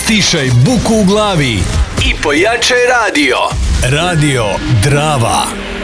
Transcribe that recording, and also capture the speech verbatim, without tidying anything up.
Stišaj buku u glavi i pojačaj radio. Radio Drava.